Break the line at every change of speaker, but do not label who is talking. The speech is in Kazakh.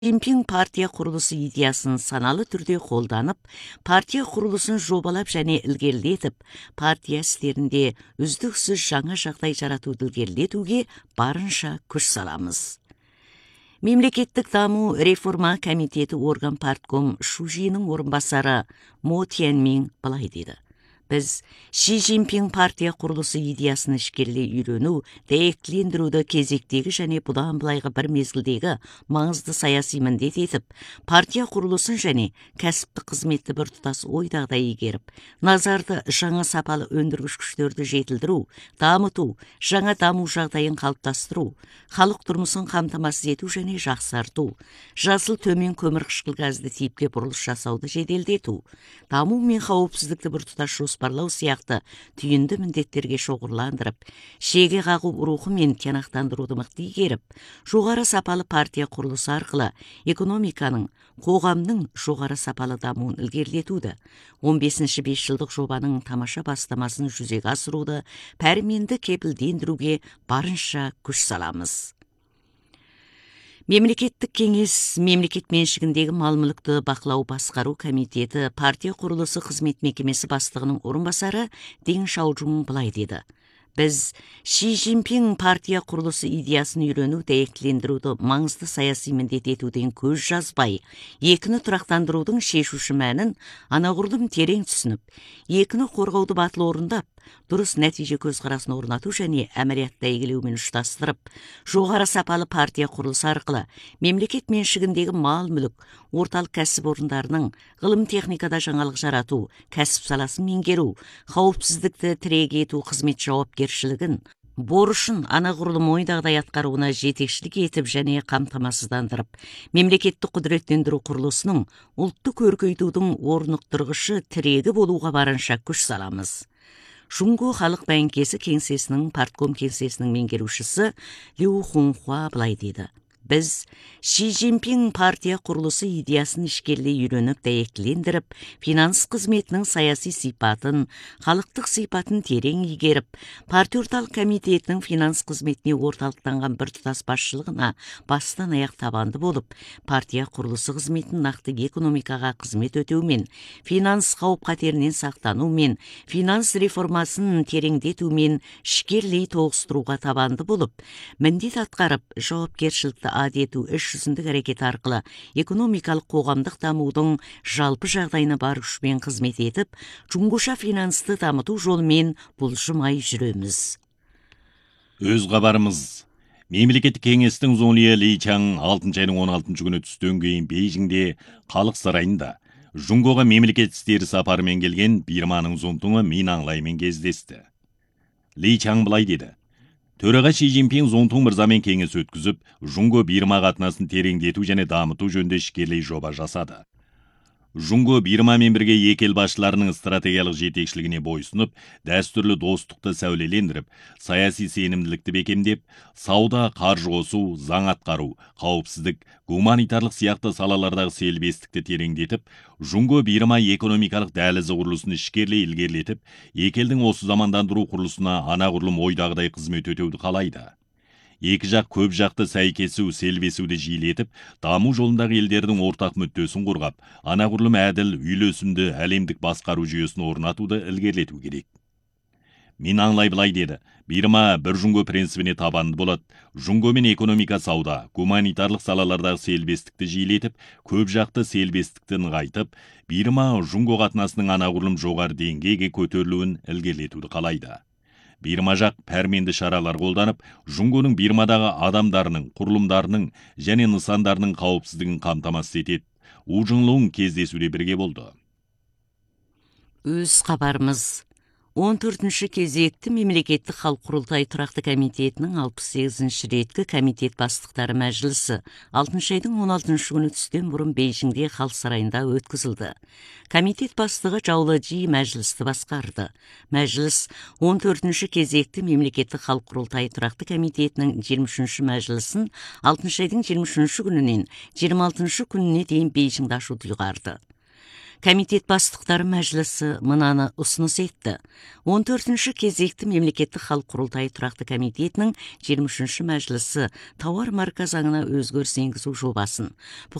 Jinping партия құрылысы идеясын саналы түрде қолданып, партия құрылысын жобалап және ілгерілетіп, партия істерінде үздіксіз жаңа жағдай жаратуды ілгерілетуге барынша күш саламыз. Мемлекеттік даму реформа комитеті орган партком Шужинің орынбасары Мо Тяньмин былай деді. Біз Ши Цзиньпин партия құрылысы идеясын ішкерлей үйрену, дәйектілендіруді кезектегі және бұдан былайғы бір мезгілдегі маңызды саяси міндет етіп, партия құрылысын және кәсіптік қызметті біртұтас ойдағыдай игеріп, назарды жаңа сапалы өндіргіш күштерді жетілдіру, дамыту, жаңа даму жағдайын қалыптастыру, халық тұрмысын қамтамасыз ету және жақсарту, жасыл төмен көмірқышқыл газды типке бұрылыс жасауды жеделдету, даму мен қауіпсіздікті біртұтас жоспарлау сияқты түйінді міндеттерге шоғырландырып, шеге қағу рухы мен тиянақтандыруды мықты игеріп, жоғары сапалы партия құрылысы арқылы экономиканың, қоғамның жоғары сапалы дамуын ілгерілетуді, 15-ші 5 жылдық жобаның тамаша бастамасын жүзеге асыруды пәрменді кепілдендіруге барынша күш саламыз. Мемлекеттік кеңес мемлекет меншігіндегі мал-мүлікті бақылау басқару комитеті партия құрылысы қызмет мекемесі бастығының орынбасары Дин Шаожун былай деді. Біз Ши Цзиньпин партия құрылысы идеясын үйрену, дәйектілендіруді маңызды саяси міндет етуден көз жазбай, екіні тұрақтандырудың шешуші мәнін анағұрлым терең түсініп, екіні қорғауды батыл орындап, дұрыс нәтиже көзқарасын орнату және әміриятты игілеумен ұштастырып, жоғары сапалы партия құрылысы арқылы мемлекет меншігіндегі мал-мүлік, орталық кәсіп орындарының ғылым техникада жаңалық жарату, кәсіп саласын меңгеру, қауіпсіздікті тірек ету қызмет жауапкершілігін, борышын анағұрлым ойдағыдай атқаруына жетекшілік етіп және қамтамасыздандырып, мемлекеттік құдіреттендіру құрылысының ұлтты көркейтудің орнықтырғышы тірегі болуға барынша күш саламыз. Жунго халық бәйіңкесі кеңсесінің партком кеңсесінің меңгерушісі Лю Хунхуа былай дейді. Біз Ши Цзиньпин партия құрылысы идеясын ішкерлей үйреніп, дәйектілендіріп, финанс қызметінің саяси сипатын, халықтық сипатын терең игеріп, партия орталық комитетінің финанс қызметіне орталықтанған біртұтас басшылығына бастан аяқ табанды болып, партия құрылысы қызметін нақты экономикаға қызмет өтеумен, финанс қауіп-қатерінен сақтанумен, финанс реформасын тереңдетумен ішкерлей тоғыстыруға табанды болып, міндет атқарып, жауапкершілікті адету іс жүзіндік әрекет арқылы экономикалық қоғамдық дамудың жалпы жағдайына бар күшпен қызмет етіп, жұңғыша финансты дамыту жолымен бұлжымай жүреміз.
Өз хабарымыз. Мемлекеттік кеңестің зония Ли Чаң 6 айның 16 күні түстен кейін Бейжіңде халық сарайында Жұңғоға мемлекет істері сапарымен келген Бирманың зонтуңы Мин Аңлаймен кездесті. Ли Чаң былай деді. Төраға Ши Цзиньпин зонтуң мырзамен кеңес өткізіп, Жұңго Бирма қатынасын тереңдету және дамыту жөнінде ішкерлей жоба жасады. Жұңго Бирмамен бірге екі ел басшыларының стратегиялық жетекшілігіне бойсынып, дәстүрлі достықты сәулелендіріп, саяси сенімділікті бекемдеп, сауда, қаржы қосу, заң атқару, қауіпсіздік, гуманитарлық сияқты салалардағы селбестікті тереңдетіп, Жұңго Бирма экономикалық дәлізі құрылысын ішкерлей ілгерілетіп, екі елдің осы замандандыру құрылысына анағұрлым ойдағыдай қызмет өтеуді қалайды. Екі жақ көп жақты сәйкесу, селбесуді жиілетіп, даму жолындағы елдердің ортақ мүддесін қорғап, анағұрлым әділ, үйлесімді әлемдік басқару жүйесін орнатуды ілгерілету керек. Мин Аңлай былай деді. Бирма бір Жұңго принципіне табанды болады. Жұңгомен экономика, сауда, гуманитарлық салалардағы селбестікті жиілетіп, көп жақты селбестікті нығайтып, Бирма Жұңго қатынасының анағұрлым жоғары деңгейге көтерілуін ілгерілетуді қалайды. Бирма жақ пәрменді шаралар қолданып, Жұңгоның Бирмадағы адамдарының, құрылымдарының және нысандарының қауіпсіздігін қамтамасыз етеді. У Жыңлуң кездесуде бірге болды.
Өз хабарымыз. 14-ші кезекті мемлекеттік халық құрылтай тұрақты комитетінің 68-ші реткі комитет бастықтары мәжілісі 6 айдың 16 күні түстен бұрын Бейжіңде халық сарайында өткізілді. Комитет бастығы Жаулы Жи мәжілісті басқарды. Мәжіліс 14-ші кезекті мемлекеттік халық құрылтай тұрақты комитетінің 23-ші мәжілісін 6 айдың 23-ші күнінен 26-ші күніне дейін Бейжіңде ашуды ұйғарды. Комитет бастықтары мәжілісі мынаны ұсыныс етті. 14-ші кезекті мемлекеттік халық құрылтайы тұрақты комитетінің 23-ші мәжілісі тауар марка заңына өзгеріс енгізу жобасын